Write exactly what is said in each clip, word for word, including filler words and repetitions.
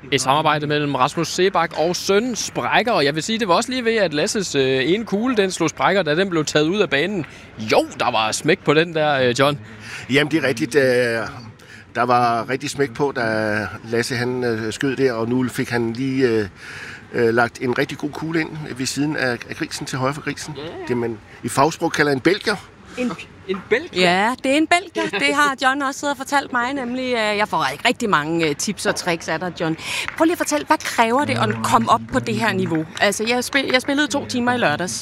Et samarbejde mellem Rasmus Seebach og søn sprækker, og jeg vil sige, det var også lige ved, at Lasses øh, ene kugle, den slog sprækker, da den blev taget ud af banen. Jo, der var smæk på den der, øh, John. Jamen, det er rigtigt. Øh, der var rigtig smæk på, da Lasse han øh, skød der, og nu fik han lige øh, øh, lagt en rigtig god kugle ind ved siden af, af grisen, til højre for grisen. Yeah. Det man i fagsprog kalder en belgier. En, en belgier? Ja, det er en belgier. Det har John også siddet og fortalt mig, nemlig. Jeg får ikke rigtig mange tips og tricks af dig, John. Prøv lige at fortælle, hvad kræver det at komme op på det her niveau? Altså, jeg, spil, jeg spillede to timer i lørdags.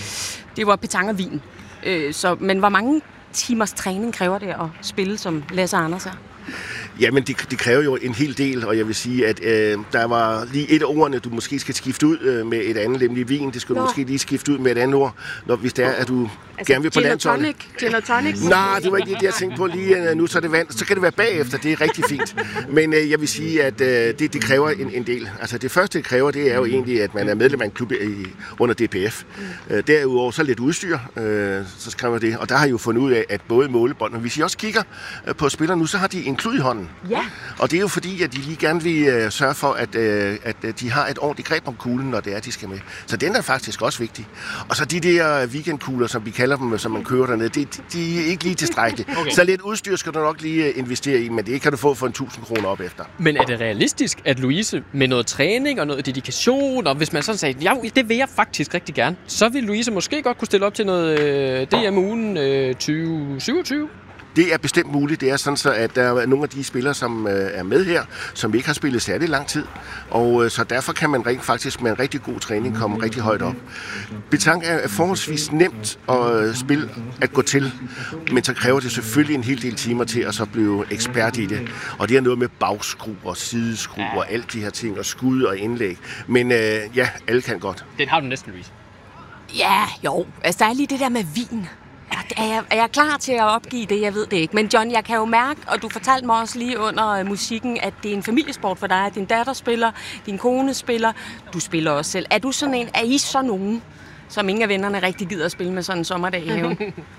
Det var petanque og vin. Så, men hvor mange timers træning kræver det at spille, som Lasse Anders er? Jamen, det, det kræver jo en hel del, og jeg vil sige, at øh, der var lige et af ordene, du måske skal skifte ud øh, med et andet, nemlig vin. Det skal Nå. du måske lige skifte ud med et andet ord, når, hvis det er, at du altså, gerne vil på landsholdet. Gin og tonic? Nej, det var ikke det, jeg tænkte på lige nu, så er det vand. Så kan det være bagefter, det er rigtig fint. Men øh, jeg vil sige, at øh, det, det kræver en, en del. Altså, det første, det kræver, det er jo egentlig, at man er medlem af en klub i, under D P F. Mm. Øh, derudover så lidt udstyr, øh, så kræver det. Og der har jeg jo fundet ud af, at både målebånd, og hvis I også kigger øh, på spillere nu, så har de en klud i hånden. Ja. Og det er jo fordi, at de lige gerne vil øh, sørge for, at, øh, at de har et ordentligt greb om kuglen, når det er, de skal med. Så den er faktisk også vigtig. Og så de der weekendkugler, som vi kalder dem, som man kører dernede, de, de er ikke lige tilstrækkelige. Okay. Så lidt udstyr skal du nok lige investere i, men det kan du få for en tusind kroner op efter. Men er det realistisk, at Louise med noget træning og noget dedikation, og hvis man sådan sagde, ja, det vil jeg faktisk rigtig gerne, så vil Louise måske godt kunne stille op til noget øh, D M-ugen øh, tyve syvogtyve? Det er bestemt muligt. Det er sådan så, at der er nogle af de spillere, som øh, er med her, som ikke har spillet særlig lang tid. Og øh, så derfor kan man rent faktisk med en rigtig god træning komme rigtig højt op. Petanque er forholdsvis nemt at øh, spille, at gå til, men så kræver det selvfølgelig en hel del timer til at så blive ekspert i det. Og det er noget med bagskruer, sideskruer, ja. alt de her ting, og skud og indlæg. Men øh, ja, alle kan godt. Den har du næsten, Louise. Ja, jo. Altså, der er lige det der med vin. Er jeg, er jeg klar til at opgive det? Jeg ved det ikke. Men John, jeg kan jo mærke, og du fortalte mig også lige under musikken, at det er en familiesport for dig. Din datter spiller, din kone spiller, du spiller også selv. Er du sådan en, er I så nogen, som ingen af vennerne rigtig gider at spille med sådan en sommerdag i haven?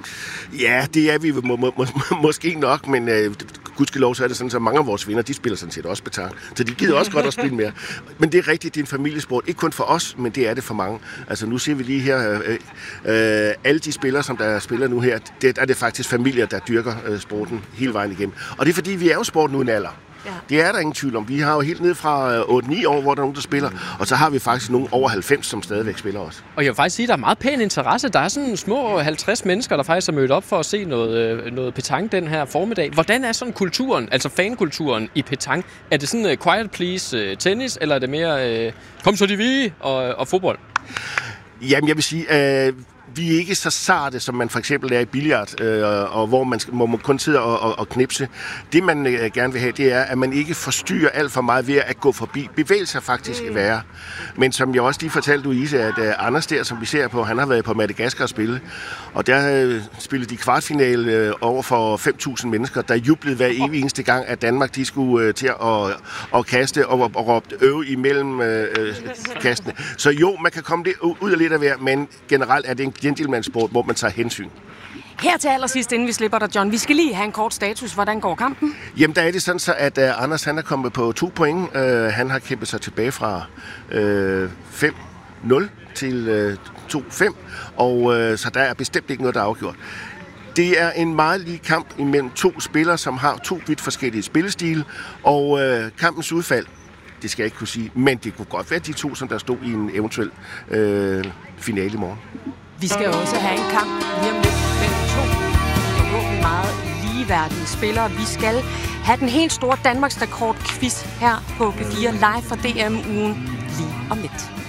Ja, det er vi må, må, må, måske nok, men øh, gudskelov så er det sådan, at mange af vores venner, de spiller sådan set også petanque. Så de gider også godt at spille mere. Men det er rigtigt, det er en familiesport. Ikke kun for os, men det er det for mange. Altså nu ser vi lige her, øh, øh, alle de spillere, som der spiller nu her, det er det faktisk familier, der dyrker øh, sporten hele vejen igennem. Og det er fordi, vi er jo sporten uden alder. Ja. Det er der ingen tvivl om. Vi har jo helt ned fra otte ni år, hvor der er nogen, der spiller, og så har vi faktisk nogen over halvfems, som stadigvæk spiller også. Og jeg vil faktisk sige, at der er meget pæn interesse. Der er sådan små halvtreds mennesker, der faktisk er mødt op for at se noget, noget petanque den her formiddag. Hvordan er sådan kulturen, altså fankulturen i petanque? Er det sådan uh, quiet please uh, tennis, eller er det mere uh, kom så de vi og, og fodbold? Jamen, jeg vil sige... Uh, Vi er ikke så sarte, som man for eksempel er i billard, øh, og hvor man, hvor man kun sidder og, og, og knipse. Det, man øh, gerne vil have, det er, at man ikke forstyrrer alt for meget ved at gå forbi. Bevægelser faktisk mm. værre. Men som jeg også lige fortalte Louise, at øh, Anders der, som vi ser på, han har været på Madagaskar og spille. Og der øh, spillede de kvartfinale øh, over for fem tusind mennesker, der jublede hver evig eneste gang, at Danmark de skulle øh, til at og, og kaste og, og råbte øve imellem øh, øh, kastene. Så jo, man kan komme det ud af lidt af hver, men generelt er det en gentlemansport, hvor man tager hensyn. Her til allersidst, inden vi slipper dig, John, vi skal lige have en kort status. Hvordan går kampen? Jamen, der er det sådan så, at uh, Anders han er kommet på to point. Uh, han har kæmpet sig tilbage fra uh, fem nul til uh, to fem, og uh, så der er bestemt ikke noget, der er afgjort. Det er en meget lige kamp imellem to spillere, som har to vidt forskellige spillestile, og uh, kampens udfald, det skal jeg ikke kunne sige, men det kunne godt være de to, som der stod i en eventuel uh, finale i morgen. Vi skal også have en kamp lige om lidt mellem to forhåbentlig meget ligeværdige spillere. Vi skal have den helt store Danmarks rekord quiz her på P fire live fra D M-ugen lige om lidt.